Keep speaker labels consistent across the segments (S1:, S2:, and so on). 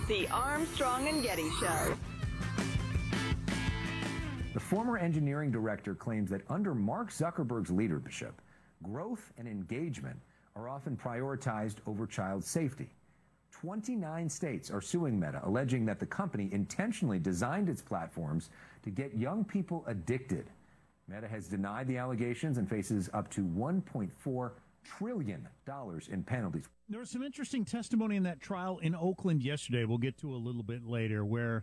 S1: The Armstrong and Getty Show.
S2: The former engineering director claims that under Mark Zuckerberg's leadership, growth and engagement are often prioritized over child safety. 29 states are suing Meta, alleging that the company intentionally designed its platforms to get young people addicted. Meta has denied the allegations and faces up to $1.4 trillion in penalties.
S3: There was some interesting testimony in that trial in Oakland yesterday. We'll get to a little bit later where,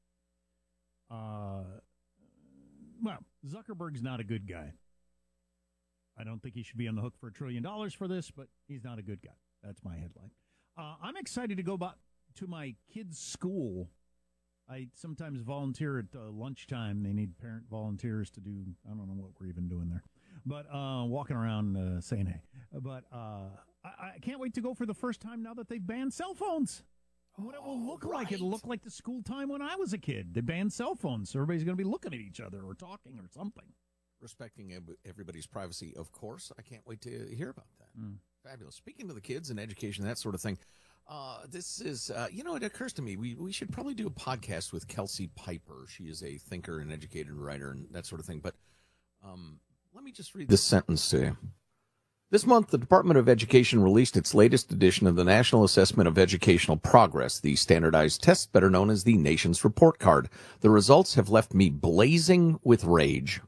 S3: Zuckerberg's not a good guy. I don't think he should be on the hook for $1 trillion for this, but he's not a good guy. That's my headline. I'm excited to go back to my kids' school. I sometimes volunteer at lunchtime. They need parent volunteers to do, I don't know what we're even doing there, but walking around saying hey. But I can't wait to go for the first time now that they've banned cell phones. What it will look like. It'll look like the school time when I was a kid. They banned cell phones, so everybody's going to be looking at each other or talking or something.
S4: Respecting everybody's privacy, of course. I can't wait to hear about that. Fabulous. Speaking to the kids and education, that sort of thing, this is, it occurs to me, we should probably do a podcast with Kelsey Piper. She is a thinker and educated writer and that sort of thing. But let me just read this sentence to you. This month, the Department of Education released its latest edition of the National Assessment of Educational Progress, the standardized test better known as the nation's report card. The results have left me blazing with rage.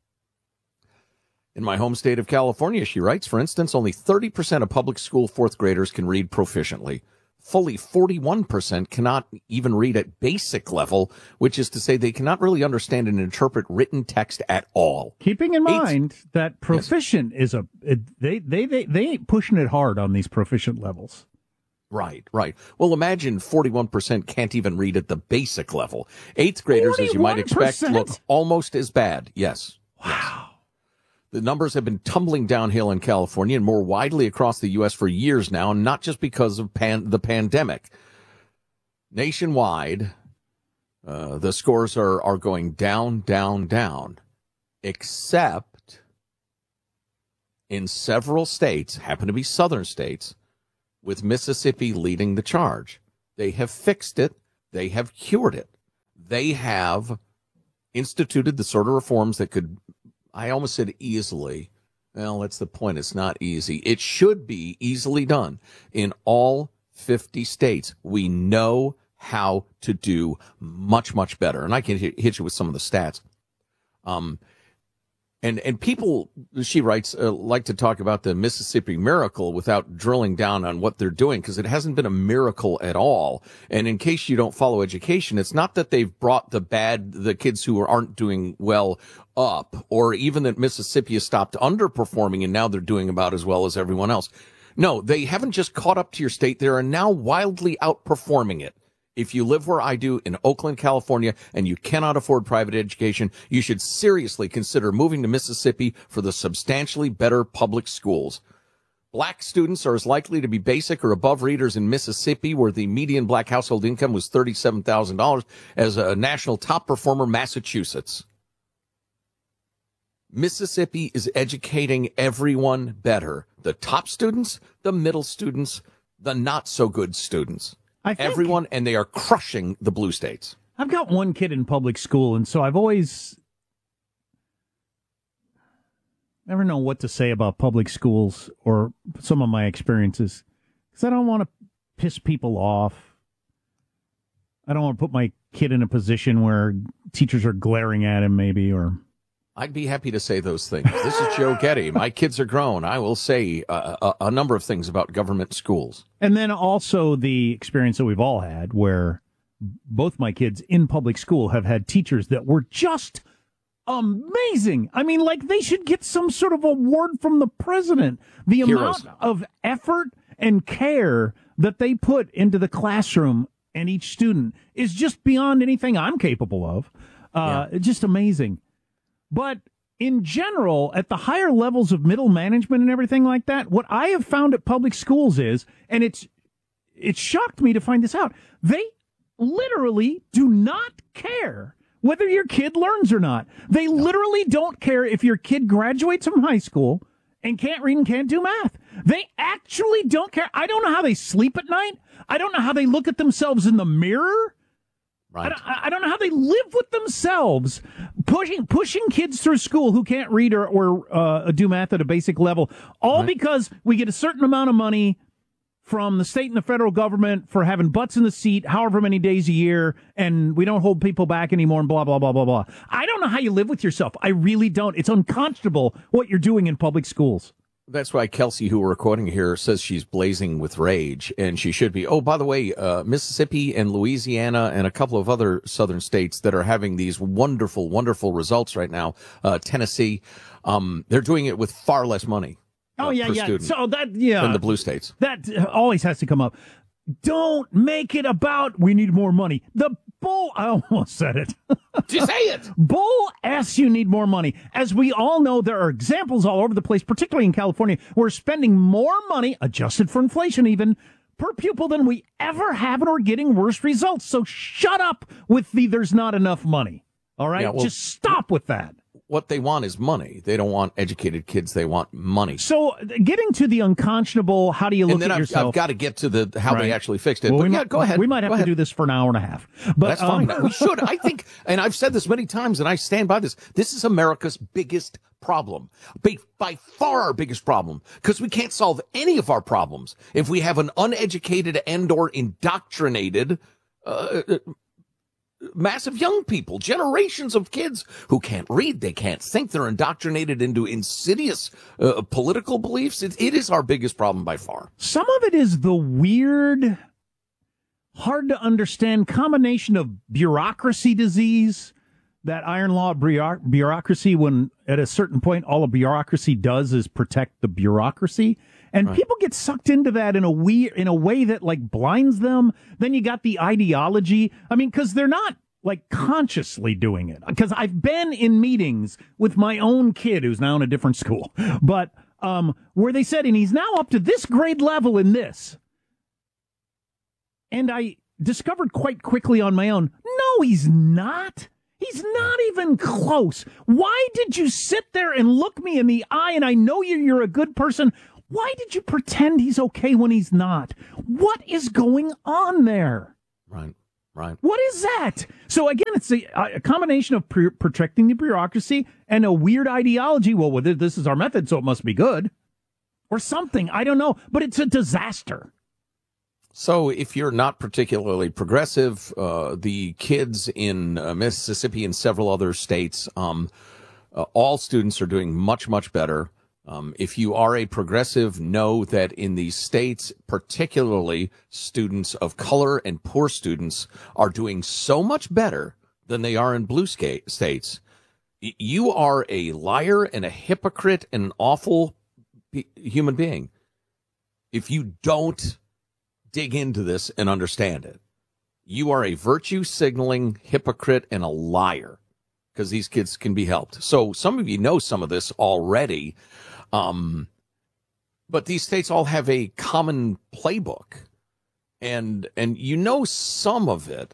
S4: In my home state of California, she writes, for instance, only 30% of public school fourth graders can read proficiently. Fully 41% cannot even read at basic level, which is to say they cannot really understand and interpret written text at all.
S3: Keeping in mind that proficient is they ain't pushing it hard on these proficient levels.
S4: Right. Well, imagine 41% can't even read at the basic level. Eighth graders, 41%? As you might expect, look almost as bad. Yes.
S3: Wow.
S4: Yes. The numbers have been tumbling downhill in California and more widely across the U.S. for years now, and not just because of the pandemic. Nationwide, the scores are going down, except in several states, happen to be southern states, with Mississippi leading the charge. They have fixed it. They have cured it. They have instituted the sort of reforms that could, I almost said easily. Well, that's the point. It's not easy. It should be easily done in all 50 states. We know how to do much, much better. And I can hit you with some of the stats. And people, she writes, like to talk about the Mississippi miracle without drilling down on what they're doing, because it hasn't been a miracle at all. And in case you don't follow education, it's not that they've brought the kids who aren't doing well up, or even that Mississippi has stopped underperforming and now they're doing about as well as everyone else. No, they haven't just caught up to your state. They are now wildly outperforming it. If you live where I do in Oakland, California, and you cannot afford private education, you should seriously consider moving to Mississippi for the substantially better public schools. Black students are as likely to be basic or above readers in Mississippi, where the median black household income was $37,000, as a national top performer, Massachusetts. Mississippi is educating everyone better. The top students, the middle students, the not so good students. Everyone, and they are crushing the blue states.
S3: I've got one kid in public school, and so I've always never know what to say about public schools or some of my experiences, because I don't want to piss people off. I don't want to put my kid in a position where teachers are glaring at him, maybe, or...
S4: I'd be happy to say those things. This is Joe Getty. My kids are grown. I will say a number of things about government schools.
S3: And then also the experience that we've all had where both my kids in public school have had teachers that were just amazing. I mean, like they should get some sort of award from the president. The amount of effort and care that they put into the classroom and each student is just beyond anything I'm capable of. Just amazing. But in general, at the higher levels of middle management and everything like that, what I have found at public schools is, and it's shocked me to find this out, they literally do not care whether your kid learns or not. They literally don't care if your kid graduates from high school and can't read and can't do math. They actually don't care. I don't know how they sleep at night. I don't know how they look at themselves in the mirror.
S4: Right.
S3: I don't know how they live with themselves, pushing kids through school who can't read or do math at a basic level, all because we get a certain amount of money from the state and the federal government for having butts in the seat however many days a year, and we don't hold people back anymore, and blah, blah, blah, blah, blah. I don't know how you live with yourself. I really don't. It's unconscionable what you're doing in public schools.
S4: That's why Kelsey, who we're quoting here, says she's blazing with rage, and she should be. Oh, by the way, Mississippi and Louisiana and a couple of other southern states that are having these wonderful, wonderful results right now, Tennessee, they're doing it with far less money.
S3: Oh, yeah.
S4: Student
S3: So than
S4: the blue states.
S3: That always has to come up. Don't make it about we need more money. I almost said it.
S4: Just say it.
S3: Bull ass, you need more money. As we all know, there are examples all over the place, particularly in California, where spending more money, adjusted for inflation even, per pupil than we ever have, and we're getting worse results. So shut up with there's not enough money. All right?
S4: Yeah, well,
S3: just stop with that.
S4: What they want is money. They don't want educated kids. They want money.
S3: So getting to the unconscionable, how do you look at yourself?
S4: I've got to get to how they actually fixed it.
S3: Well,
S4: go ahead.
S3: We might have to do this for an hour and a half. But
S4: that's fine. We should. I think, and I've said this many times, and I stand by this. This is America's biggest problem. By far our biggest problem. Because we can't solve any of our problems if we have an uneducated and or indoctrinated massive young people, generations of kids who can't read, they can't think, they're indoctrinated into insidious political beliefs. It is our biggest problem by far.
S3: Some of it is the weird, hard to understand combination of bureaucracy disease, that iron law bureaucracy, when at a certain point all a bureaucracy does is protect the bureaucracy. And people get sucked into that in a way that like blinds them. Then you got the ideology. I mean, because they're not like consciously doing it. Because I've been in meetings with my own kid who's now in a different school, but where they said, and he's now up to this grade level in this. And I discovered quite quickly on my own, no, he's not. He's not even close. Why did you sit there and look me in the eye? And I know you're a good person. Why did you pretend he's okay when he's not? What is going on there?
S4: Right.
S3: What is that? So again, it's a combination of protecting the bureaucracy and a weird ideology. Well, this is our method, so it must be good. Or something. I don't know. But it's a disaster.
S4: So if you're not particularly progressive, the kids in Mississippi and several other states, all students are doing much, much better. If you are a progressive, know that in these states, particularly students of color and poor students are doing so much better than they are in blue states. You are a liar and a hypocrite and an awful human being if you don't dig into this and understand it. You are a virtue signaling hypocrite and a liar, because these kids can be helped. So some of you know some of this already. But these states all have a common playbook, and you know some of it.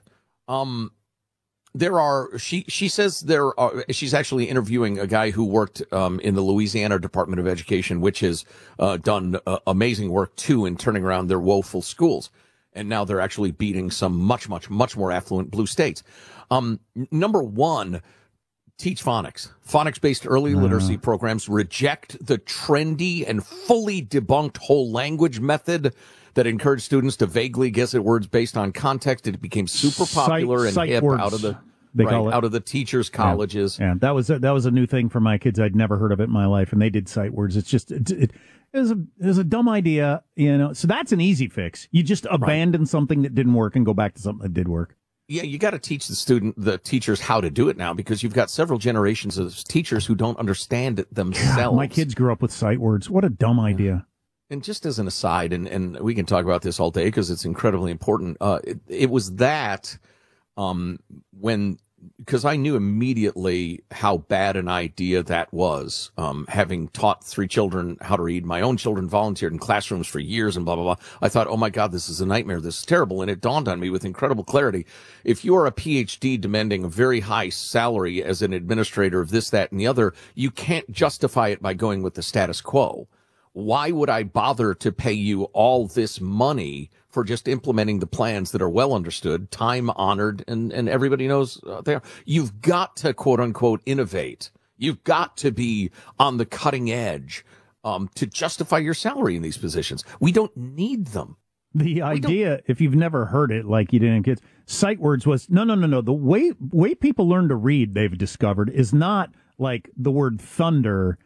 S4: She says she's actually interviewing a guy who worked in the Louisiana Department of Education, which has done amazing work too in turning around their woeful schools. And now they're actually beating some much, much, much more affluent blue states. Number one, teach phonics. Phonics-based early literacy programs reject the trendy and fully debunked whole language method that encouraged students to vaguely guess at words based on context. It became super popular and hip
S3: words,
S4: out of the teachers' colleges.
S3: Yeah, that was a new thing for my kids. I'd never heard of it in my life, and they did sight words. It's just it was a dumb idea, you know. So that's an easy fix. You just abandon something that didn't work and go back to something that did work.
S4: Yeah, you got to teach the teachers how to do it now, because you've got several generations of teachers who don't understand it themselves.
S3: God, my kids grew up with sight words. What a dumb idea.
S4: And just as an aside, and we can talk about this all day because it's incredibly important. It was that when because I knew immediately how bad an idea that was. Having taught 3 children how to read, my own children volunteered in classrooms for years and blah, blah, blah. I thought, oh my God, this is a nightmare. This is terrible. And it dawned on me with incredible clarity. If you are a PhD demanding a very high salary as an administrator of this, that, and the other, you can't justify it by going with the status quo. Why would I bother to pay you all this money for just implementing the plans that are well understood, time honored, and everybody knows they are? You've got to, quote unquote, innovate. You've got to be on the cutting edge to justify your salary in these positions. We don't need them.
S3: The idea, if you've never heard it, like you didn't get sight words, was no. The way people learn to read, they've discovered, is not like the word thunder.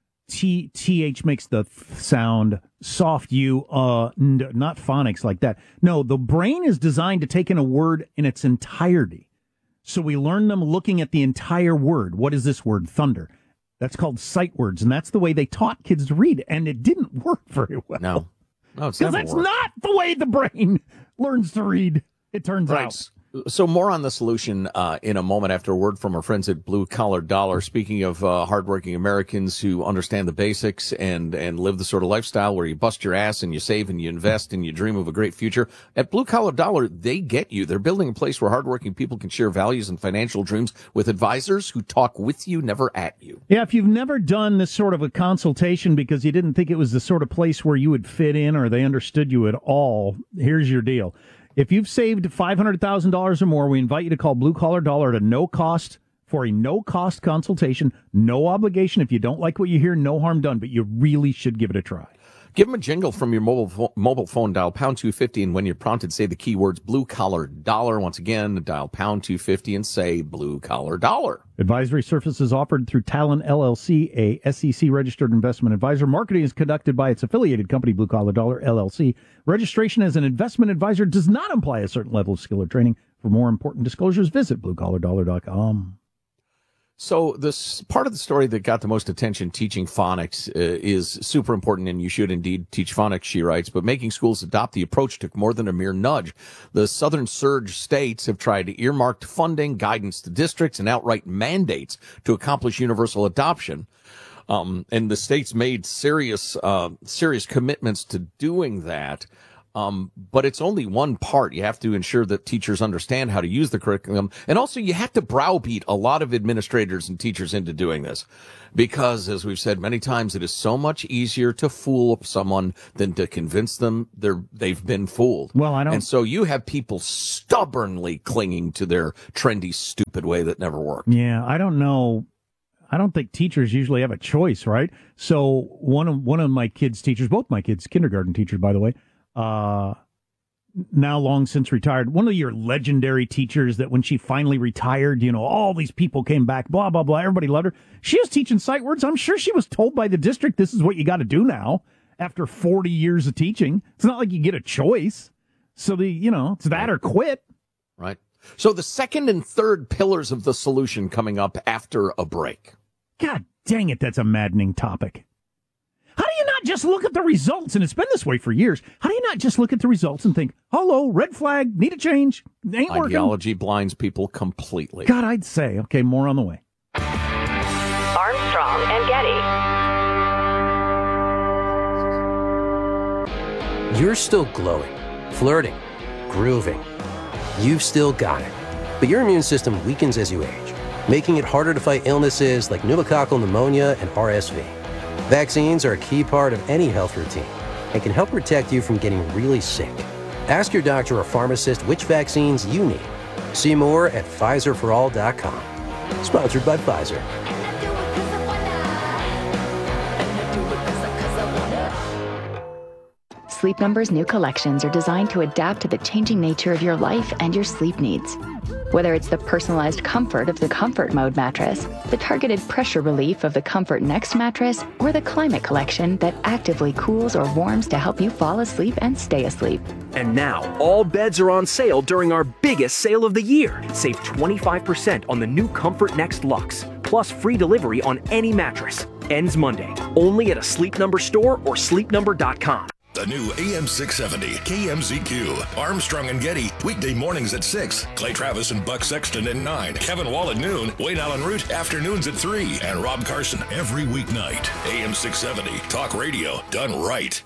S3: TH makes the sound, soft U, not phonics like that. No, the brain is designed to take in a word in its entirety. So we learn them looking at the entire word. What is this word? Thunder. That's called sight words, and that's the way they taught kids to read, and it didn't work very well.
S4: No, it's
S3: because
S4: never
S3: that's
S4: worked.
S3: not the way the brain learns to read, it turns out.
S4: So more on the solution in a moment after a word from our friends at Blue Collar Dollar. Speaking of hardworking Americans who understand the basics and live the sort of lifestyle where you bust your ass and you save and you invest and you dream of a great future, at Blue Collar Dollar, they get you. They're building a place where hardworking people can share values and financial dreams with advisors who talk with you, never at you.
S3: Yeah, if you've never done this sort of a consultation because you didn't think it was the sort of place where you would fit in or they understood you at all, here's your deal. If you've saved $500,000 or more, we invite you to call Blue Collar Dollar at no cost for a no-cost consultation, no obligation. If you don't like what you hear, no harm done, but you really should give it a try.
S4: Give them a jingle from your mobile phone. Dial pound 250, and when you're prompted, say the keywords Blue Collar Dollar. Once again, dial pound 250 and say Blue Collar Dollar. Advisory services offered through Talon LLC, a SEC-registered investment advisor. Marketing is conducted by its affiliated company, Blue Collar Dollar LLC. Registration as an investment advisor does not imply a certain level of skill or training. For more important disclosures, visit bluecollardollar.com. So this part of the story that got the most attention, teaching phonics, is super important, and you should indeed teach phonics, she writes, but making schools adopt the approach took more than a mere nudge. The Southern Surge states have tried earmarked funding, guidance to districts, and outright mandates to accomplish universal adoption. And the states made serious commitments to doing that. But it's only one part. You have to ensure that teachers understand how to use the curriculum. And also you have to browbeat a lot of administrators and teachers into doing this. Because, as we've said many times, it is so much easier to fool someone than to convince them they've been fooled.
S3: Well, and
S4: so you have people stubbornly clinging to their trendy, stupid way that never worked.
S3: Yeah, I don't know. I don't think teachers usually have a choice, right? So one of my kids' teachers, both my kids, kindergarten teachers, by the way, now long since retired, one of your legendary teachers that when she finally retired, all these people came back, blah, blah, blah, everybody loved her. She was teaching sight words. I'm sure she was told by the district, this is what you got to do now after 40 years of teaching. It's not like you get a choice. So it's that or quit.
S4: Right. So the second and third pillars of the solution coming up after a break.
S3: God dang it, that's a maddening topic. How do you not just look at the results? And it's been this way for years. How do you not just look at the results and think, hello, red flag, need a change, ain't working?
S4: Ideology blinds people completely.
S3: God, I'd say. Okay, more on the way.
S1: Armstrong and Getty.
S5: You're still glowing, flirting, grooving. You've still got it. But your immune system weakens as you age, making it harder to fight illnesses like pneumococcal pneumonia and RSV. Vaccines are a key part of any health routine and can help protect you from getting really sick. Ask your doctor or pharmacist which vaccines you need. See more at PfizerForAll.com. Sponsored by Pfizer.
S6: Sleep Number's new collections are designed to adapt to the changing nature of your life and your sleep needs. Whether it's the personalized comfort of the Comfort Mode mattress, the targeted pressure relief of the Comfort Next mattress, or the Climate Collection that actively cools or warms to help you fall asleep and stay asleep.
S7: And now, all beds are on sale during our biggest sale of the year. Save 25% on the new Comfort Next Luxe, plus free delivery on any mattress. Ends Monday, only at a Sleep Number store or sleepnumber.com.
S8: The new AM 670 KMZQ. Armstrong and Getty, weekday mornings at 6. Clay Travis and Buck Sexton at 9. Kevin Wall at noon. Wayne Allen Root, afternoons at 3. And Rob Carson every weeknight. AM 670, talk radio done right.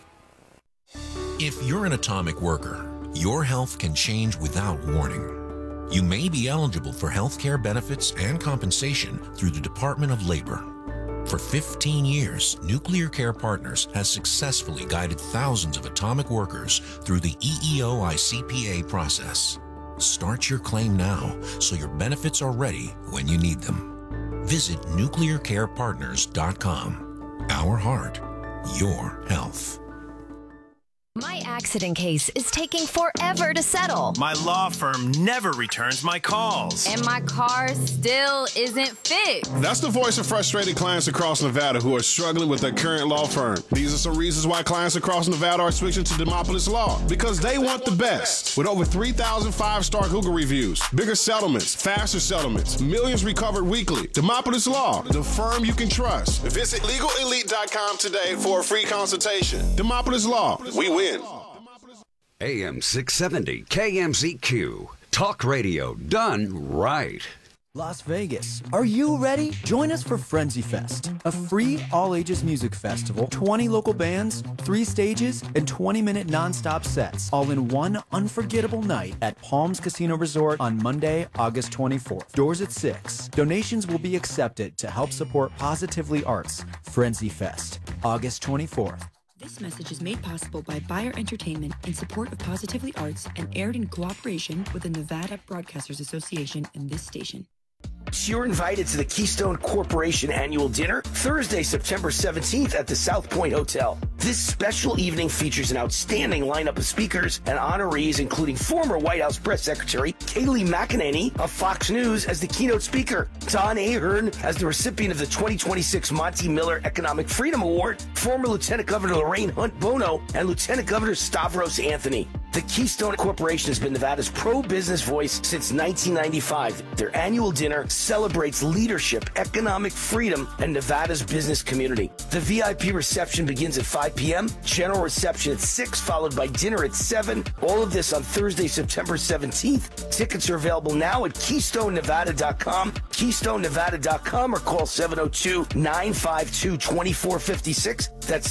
S9: If you're an atomic worker, your health can change without warning. You may be eligible for health care benefits and compensation through the Department of Labor. For 15 years, Nuclear Care Partners has successfully guided thousands of atomic workers through the EEO-ICPA process. Start your claim now so your benefits are ready when you need them. Visit nuclearcarepartners.com. Our heart, your health.
S10: My accident case is taking forever to settle.
S11: My law firm never returns my calls.
S12: And my car still isn't fixed.
S13: That's the voice of frustrated clients across Nevada who are struggling with their current law firm. These are some reasons why clients across Nevada are switching to Demopolis Law. Because they want the best. With over 3,000 five-star Google reviews, bigger settlements, faster settlements, millions recovered weekly. Demopolis Law, the firm you can trust. Visit LegalElite.com today for a free consultation. Demopolis Law, we win.
S14: AM 670 KMZQ. Talk radio done right.
S15: Las Vegas. Are you ready? Join us for Frenzy Fest, a free all-ages music festival, 20 local bands, 3 stages, and 20-minute non-stop sets, all in one unforgettable night at Palms Casino Resort on Monday, August 24th. Doors at 6. Donations will be accepted to help support Positively Arts. Frenzy Fest, August 24th.
S16: This message is made possible by Bayer Entertainment in support of Positively Arts and aired in cooperation with the Nevada Broadcasters Association and this station.
S17: You're invited to the Keystone Corporation annual dinner Thursday, September 17th at the South Point Hotel. This special evening features an outstanding lineup of speakers and honorees, including former White House Press Secretary Kayleigh McEnany of Fox News as the keynote speaker, Don Ahern as the recipient of the 2026 Monty Miller Economic Freedom Award, former Lieutenant Governor Lorraine Hunt Bono, and Lieutenant Governor Stavros Anthony. The Keystone Corporation has been Nevada's pro-business voice since 1995. Their annual dinner celebrates leadership, economic freedom, and Nevada's business community. The VIP reception begins at 5 p.m., general reception at 6, followed by dinner at 7. All of this on Thursday, September 17th. Tickets are available now at KeystoneNevada.com, KeystoneNevada.com, or call 702-952-2456. That's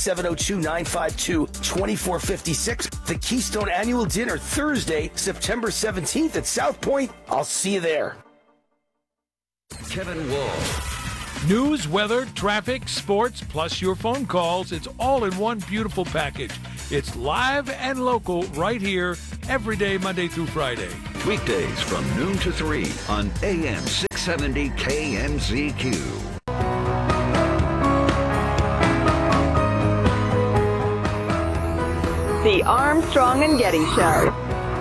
S17: 702-952-2456. The Keystone Annual Dinner, Thursday, September 17th at South Point. I'll see you there.
S14: Kevin Wall.
S18: News, weather, traffic, sports, plus your phone calls. It's all in one beautiful package. It's live and local right here every day, Monday through Friday.
S14: Weekdays from noon to 3 on AM 670 KMZQ.
S1: The Armstrong and Getty Show.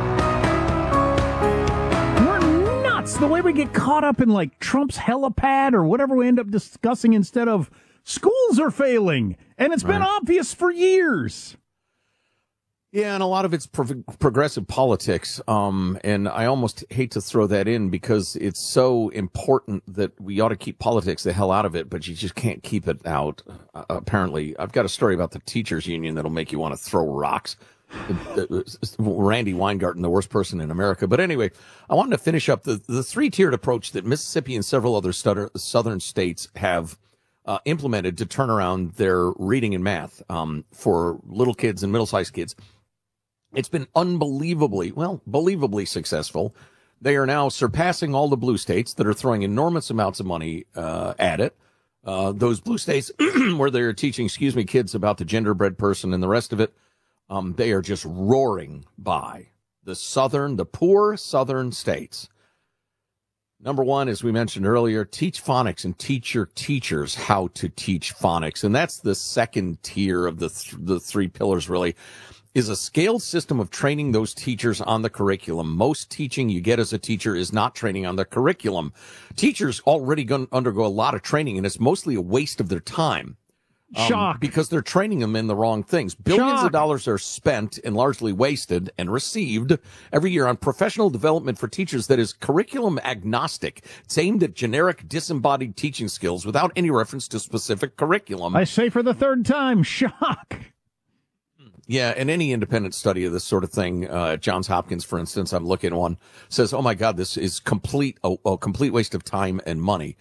S3: We're nuts the way we get caught up in like Trump's helipad or whatever we end up discussing instead of schools are failing. And it's been obvious for years.
S4: Yeah, and a lot of it's progressive politics, and I almost hate to throw that in because it's so important that we ought to keep politics the hell out of it, but you just can't keep it out, apparently. I've got a story about the teachers union that'll make you want to throw rocks. Randy Weingarten, the worst person in America. But anyway, I wanted to finish up the three-tiered approach that Mississippi and several other southern states have implemented to turn around their reading and math for little kids and middle-sized kids. It's been believably successful. They are now surpassing all the blue states that are throwing enormous amounts of money at it. Those blue states where they're teaching, kids about the genderbread person and the rest of it, they are just roaring by. The poor southern states. Number one, as we mentioned earlier, teach phonics and teach your teachers how to teach phonics. And that's the second tier of the three pillars, really, is a scaled system of training those teachers on the curriculum. Most teaching you get as a teacher is not training on the curriculum. Teachers already undergo a lot of training, and it's mostly a waste of their time.
S3: Shock.
S4: Because they're training them in the wrong things. Billions of dollars are spent and largely wasted and received every year on professional development for teachers that is curriculum agnostic. It's aimed at generic, disembodied teaching skills without any reference to specific curriculum.
S3: I say for the third time, shock.
S4: Yeah, and any independent study of this sort of thing, Johns Hopkins, for instance, I'm looking at one, says, oh my God, this is a complete waste of time and money.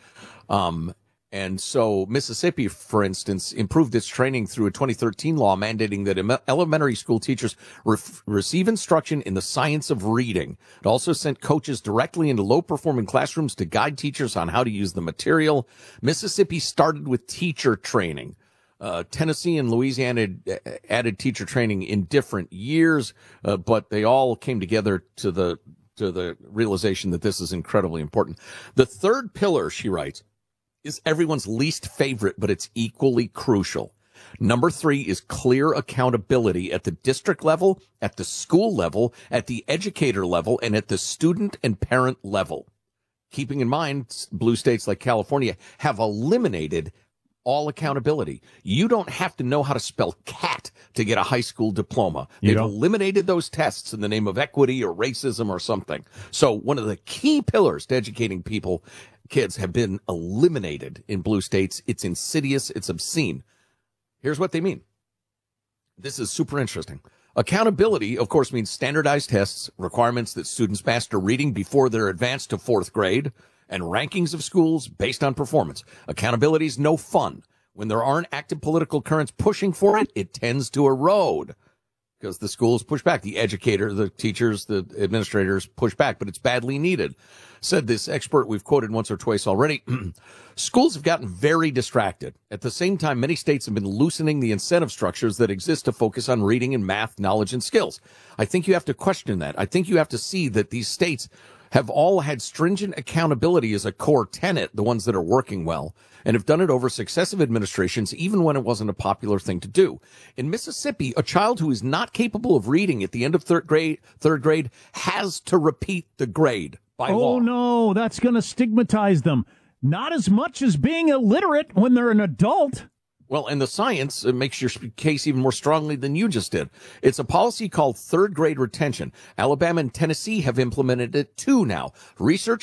S4: And so Mississippi, for instance, improved its training through a 2013 law mandating that elementary school teachers receive instruction in the science of reading. It also sent coaches directly into low-performing classrooms to guide teachers on how to use the material. Mississippi started with teacher training. Tennessee and Louisiana added teacher training in different years, but they all came together to the realization that this is incredibly important. The third pillar, she writes, is everyone's least favorite, but it's equally crucial. Number 3 is clear accountability at the district level, at the school level, at the educator level, and at the student and parent level. Keeping in mind, blue states like California have eliminated all accountability. You don't have to know how to spell cat to get a high school diploma. They've eliminated those tests in the name of equity or racism or something. So one of the key pillars to educating kids have been eliminated in blue states. It's insidious. It's obscene. Here's what they mean. This is super interesting. Accountability, of course, means standardized tests, requirements that students master reading before they're advanced to 4th grade, and rankings of schools based on performance. Accountability is no fun. When there aren't active political currents pushing for it, it tends to erode because the schools push back. The educator, the teachers, the administrators push back, but it's badly needed. Said this expert we've quoted once or twice already. Schools have gotten very distracted. At the same time, many states have been loosening the incentive structures that exist to focus on reading and math, knowledge, and skills. I think you have to question that. I think you have to see that these states have all had stringent accountability as a core tenet, the ones that are working well, and have done it over successive administrations, even when it wasn't a popular thing to do. In Mississippi, a child who is not capable of reading at the end of third grade has to repeat the grade by law.
S3: Oh, no, that's going to stigmatize them. Not as much as being illiterate when they're an adult.
S4: Well, and the science makes your case even more strongly than you just did. It's a policy called third grade retention. Alabama and Tennessee have implemented it too now. Research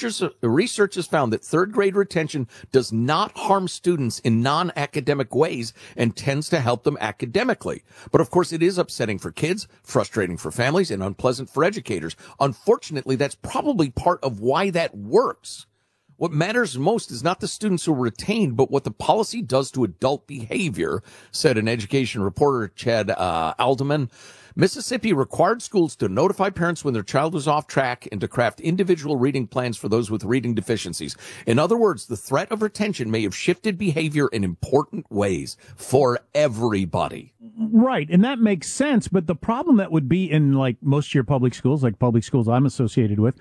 S4: has found that third grade retention does not harm students in non-academic ways and tends to help them academically. But of course, it is upsetting for kids, frustrating for families, and unpleasant for educators. Unfortunately, that's probably part of why that works. What matters most is not the students who are retained, but what the policy does to adult behavior, said an education reporter, Chad Alderman. Mississippi required schools to notify parents when their child was off track and to craft individual reading plans for those with reading deficiencies. In other words, the threat of retention may have shifted behavior in important ways for everybody.
S3: Right, and that makes sense, but the problem that would be in like most of your public schools, like public schools I'm associated with,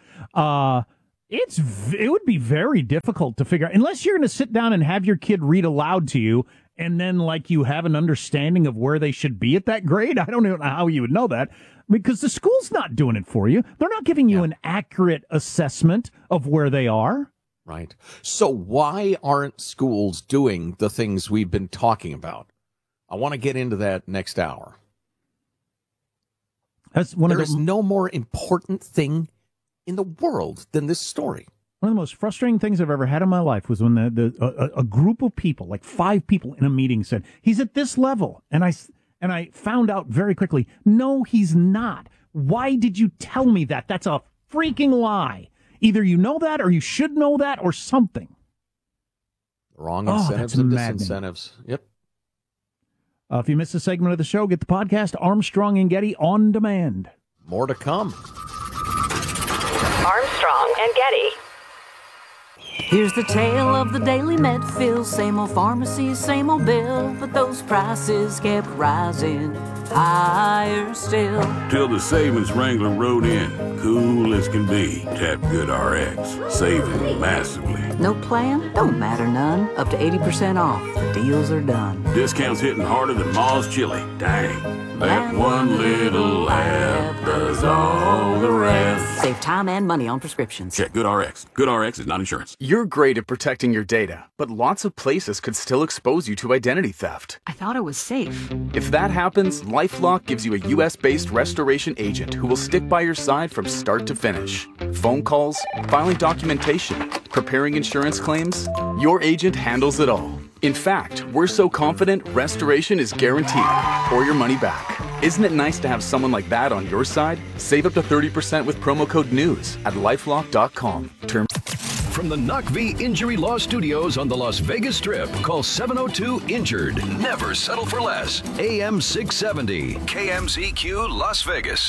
S3: it would be very difficult to figure out, unless you're going to sit down and have your kid read aloud to you, and then like you have an understanding of where they should be at that grade. I don't even know how you would know that, because the school's not doing it for you. They're not giving you an accurate assessment of where they are.
S4: Right. So why aren't schools doing the things we've been talking about? I want to get into that next hour. There is no more important thing in the world than this story.
S3: One of the most frustrating things I've ever had in my life was when a group of people, like 5 people in a meeting, said, he's at this level. And I found out very quickly, no, he's not. Why did you tell me that? That's a freaking lie. Either you know that or you should know that or something.
S4: Wrong incentives and disincentives. Yep.
S3: If you missed a segment of the show, get the podcast Armstrong and Getty on demand.
S4: More to come.
S1: Armstrong and Getty.
S19: Here's the tale of the Daily Medfill. Same old pharmacy, same old bill, but those prices kept rising higher still.
S20: Till the savings wrangler rode in, cool as can be. Tap Good RX, saving massively.
S19: No plan? Don't matter none. Up to 80% off. The deals are done.
S20: Discounts hitting harder than Ma's chili. Dang. That one little app does all the rest.
S19: Save time and money on prescriptions.
S20: Check GoodRx. GoodRx is not insurance.
S21: You're great at protecting your data, but lots of places could still expose you to identity theft.
S16: I thought it was safe.
S21: If that happens, LifeLock gives you a U.S.-based restoration agent who will stick by your side from start to finish. Phone calls, filing documentation, preparing insurance claims, your agent handles it all. In fact, we're so confident restoration is guaranteed or your money back. Isn't it nice to have someone like that on your side? Save up to 30% with promo code NEWS at LifeLock.com.
S2: From the NachV Injury Law Studios on the Las Vegas Strip, call 702-INJURED. Never settle for less. AM 670, KMZQ Las Vegas.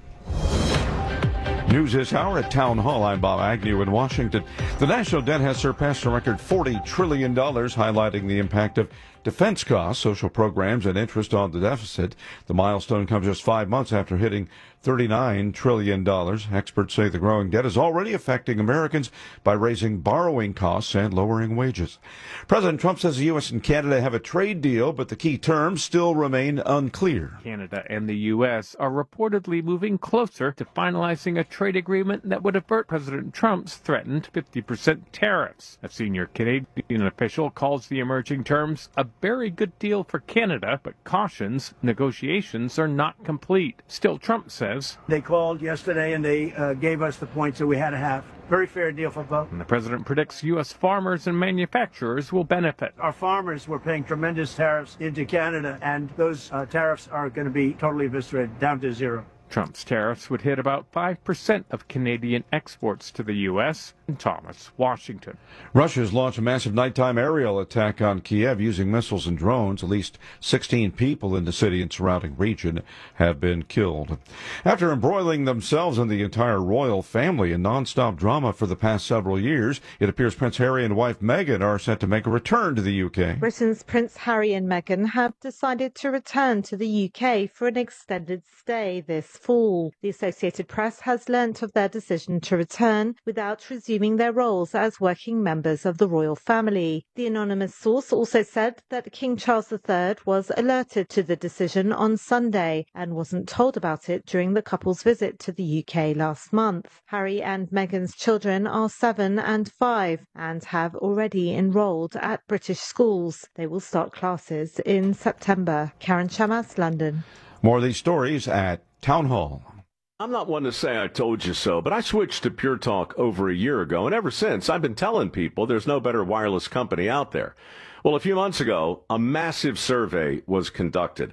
S22: News this hour at Town Hall. I'm Bob Agnew in Washington. The national debt has surpassed a record $40 trillion, highlighting the impact of defense costs, social programs, and interest on the deficit. The milestone comes just 5 months after hitting $39 trillion. Experts say the growing debt is already affecting Americans by raising borrowing costs and lowering wages. President Trump says the U.S. and Canada have a trade deal, but the key terms still remain unclear.
S23: Canada and the U.S. are reportedly moving closer to finalizing a trade agreement that would avert President Trump's threatened 50% tariffs. A senior Canadian official calls the emerging terms a very good deal for Canada, but cautions negotiations are not complete. Still, Trump says,
S24: they called yesterday and they gave us the points that we had to have. Very fair deal for both.
S23: And the president predicts U.S. farmers and manufacturers will benefit.
S24: Our farmers were paying tremendous tariffs into Canada, and those tariffs are going to be totally eviscerated, down to zero.
S23: Trump's tariffs would hit about 5% of Canadian exports to the U.S. In Thomas, Washington.
S22: Russia's launched a massive nighttime aerial attack on Kiev using missiles and drones. At least 16 people in the city and surrounding region have been killed. After embroiling themselves and the entire royal family in nonstop drama for the past several years, it appears Prince Harry and wife Meghan are set to make a return to the UK.
S25: Britain's Prince Harry and Meghan have decided to return to the UK for an extended stay this fall. The Associated Press has learnt of their decision to return without resuming their roles as working members of the royal family. The anonymous source also said that King Charles III was alerted to the decision on Sunday and wasn't told about it during the couple's visit to the UK last month. Harry and Meghan's children are 7 and 5 and have already enrolled at British schools. They will start classes in September. Karen Chamas, London.
S22: More of these stories at Town Hall.
S26: I'm not one to say I told you so, but I switched to Pure Talk over a year ago, and ever since I've been telling people there's no better wireless company out there. Well, a few months ago, a massive survey was conducted.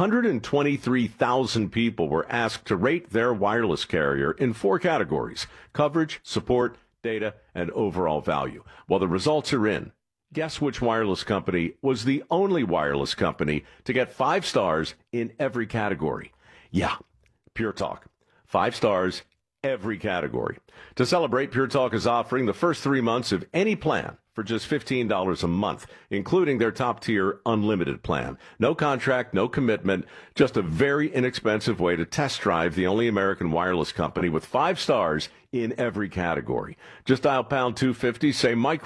S26: 123,000 people were asked to rate their wireless carrier in 4 categories: coverage, support, data, and overall value. Well, the results are in. Guess which wireless company was the only wireless company to get 5 stars in every category? Yeah, Pure Talk. 5 stars, every category. To celebrate, Pure Talk is offering the first 3 months of any plan for just $15 a month, including their top-tier unlimited plan. No contract, no commitment, just a very inexpensive way to test drive the only American wireless company with 5 stars in every category. Just dial pound 250, say micro